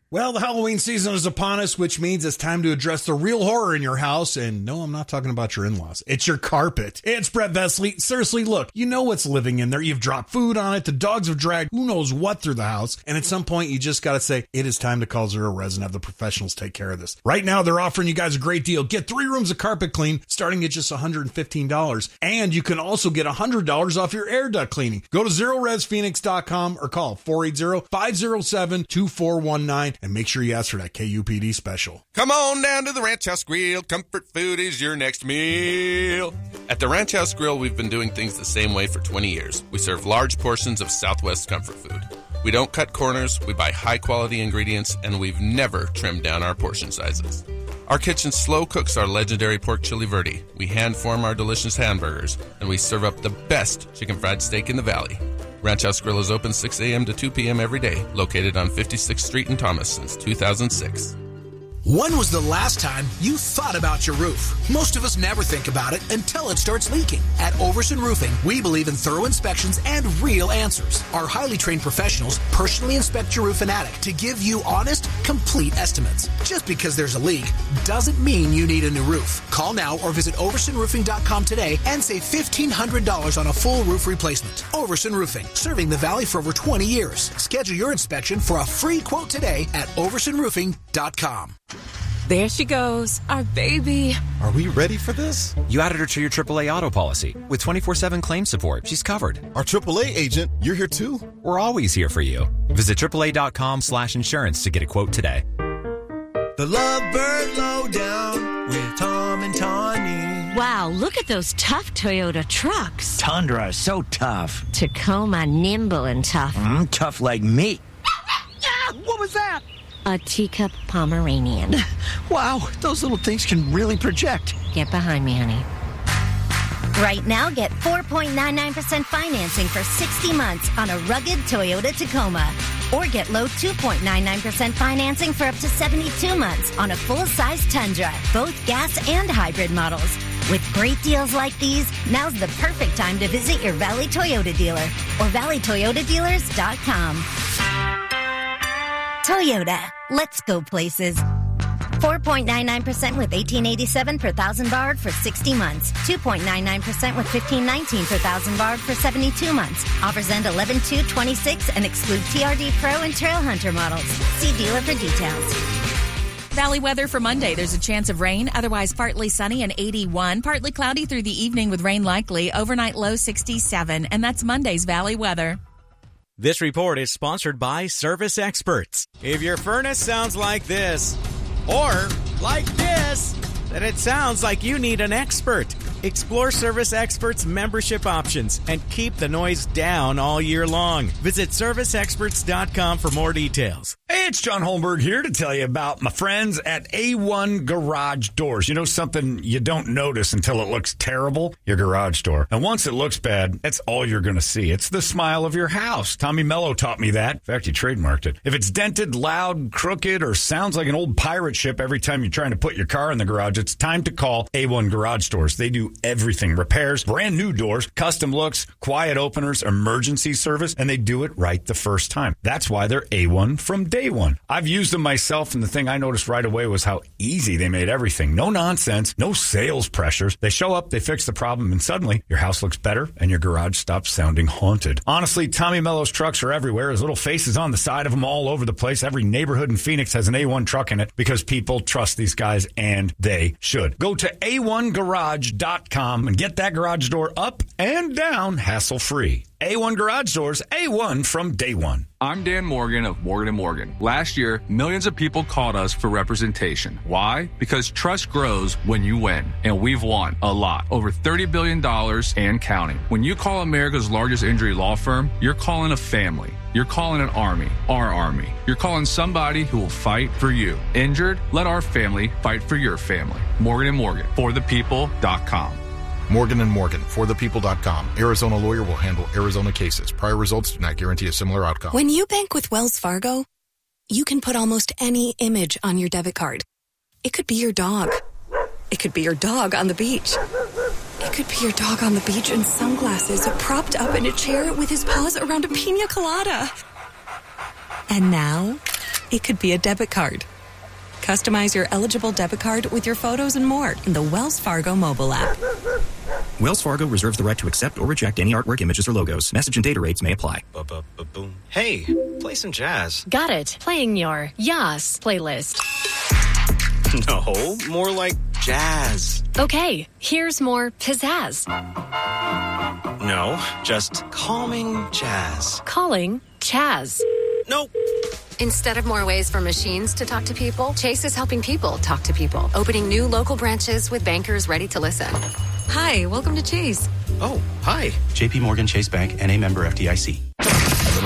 Well, the Halloween season is upon us, which means it's time to address the real horror in your house. And no, I'm not talking about your in-laws. It's your carpet. It's Brett Vesley. Seriously, look, you know what's living in there. You've dropped food on it. The dogs have dragged who knows what through the house. And at some point, you just got to say, it is time to call Zero Res and have the professionals take care of this. Right now, they're offering you guys a great deal. Get 3 rooms of carpet clean starting at just $115. And you can also get $100 off your air duct cleaning. Go to ZeroResPhoenix.com or call 480-507-2419 and make sure you ask for that KUPD special. Come on down to the Ranch House Grill. Comfort food is your next meal. At the Ranch House Grill, we've been doing things the same way for 20 years. We serve large portions of Southwest comfort food. We don't cut corners, we buy high-quality ingredients, and we've never trimmed down our portion sizes. Our kitchen slow cooks our legendary pork chili verde. We hand-form our delicious hamburgers, and we serve up the best chicken fried steak in the valley. Ranch House Grill is open 6 a.m. to 2 p.m. every day, located on 56th Street in Thomas since 2006. When was the last time you thought about your roof? Most of us never think about it until it starts leaking. At Overson Roofing, we believe in thorough inspections and real answers. Our highly trained professionals personally inspect your roof and attic to give you honest, complete estimates. Just because there's a leak doesn't mean you need a new roof. Call now or visit oversonroofing.com today and save $1,500 on a full roof replacement. Overson Roofing, serving the Valley for over 20 years. Schedule your inspection for a free quote today at oversonroofing.com. There she goes, our baby. Are we ready for this? You added her to your AAA auto policy. With 24/7 claim support, she's covered. Our AAA agent, you're here too? We're always here for you. Visit AAA.com/insurance to get a quote today. The Lovebird Lowdown with Tom and Tawny. Wow, look at those tough Toyota trucks. Tundra, so tough. Tacoma, nimble and tough. Tough like me. What was that? A teacup Pomeranian. Wow, those little things can really project. Get behind me, honey. Right now, get 4.99% financing for 60 months on a rugged Toyota Tacoma. Or get low 2.99% financing for up to 72 months on a full-size Tundra, both gas and hybrid models. With great deals like these, now's the perfect time to visit your Valley Toyota dealer or valleytoyotadealers.com. Toyota, let's go places. 4.99% with $18.87 per thousand borrowed for 60 months. 2.99% with $15.19 per thousand borrowed for 72 months. Offers end 11/2/26 and exclude TRD Pro and Trail Hunter models. See dealer for details. Valley weather for Monday. There's a chance of rain, otherwise partly sunny and 81. Partly cloudy through the evening with rain likely. Overnight low 67. And that's Monday's Valley weather. This report is sponsored by Service Experts. If your furnace sounds like this, or like this, then it sounds like you need an expert. Explore Service Experts membership options and keep the noise down all year long. Visit serviceexperts.com for more details. Hey, it's John Holmberg here to tell you about my friends at A1 Garage Doors. You know something you don't notice until it looks terrible? Your garage door. And once it looks bad, that's all you're going to see. It's the smile of your house. Tommy Mello taught me that. In fact, he trademarked it. If it's dented, loud, crooked, or sounds like an old pirate ship every time you're trying to put your car in the garage, it's time to call A1 Garage Doors. They do everything. Repairs, brand new doors, custom looks, quiet openers, emergency service, and they do it right the first time. That's why they're A1 from day one. I've used them myself, and the thing I noticed right away was how easy they made everything. No nonsense, no sales pressures. They show up, they fix the problem, and suddenly your house looks better and your garage stops sounding haunted. Honestly, Tommy Mello's trucks are everywhere. His little face is on the side of them all over the place. Every neighborhood in Phoenix has an A1 truck in it because people trust these guys, and they should. Go to a1garage.com and get that garage door up and down hassle-free. A1 Garage Doors, A1 from day one. I'm Dan Morgan of Morgan & Morgan. Last year, millions of people called us for representation. Why? Because trust grows when you win. And we've won a lot. Over $30 billion and counting. When you call America's largest injury law firm, you're calling a family. You're calling an army, our army. You're calling somebody who will fight for you. Injured? Let our family fight for your family. Morgan & Morgan, forthepeople.com. Morgan & Morgan, forthepeople.com. Arizona lawyer will handle Arizona cases. Prior results do not guarantee a similar outcome. When you bank with Wells Fargo, you can put almost any image on your debit card. It could be your dog. It could be your dog on the beach. It could be your dog on the beach in sunglasses, propped up in a chair with his paws around a pina colada. And now, It could be a debit card. Customize your eligible debit card with your photos and more in the Wells Fargo mobile app. Wells Fargo reserves the right to accept or reject any artwork, images, or logos. Message and data rates may apply. Ba-ba-ba-boom. Hey, play some jazz. Got it. Playing your Yas playlist. No, more like jazz. Okay, here's more pizzazz. No, just calming jazz. Calling Chaz. Nope. Instead of more ways for machines to talk to people, Chase is helping people talk to people, opening new local branches with bankers ready to listen. Hi, welcome to Chase. Oh, hi. JP Morgan Chase Bank, N.A. member FDIC.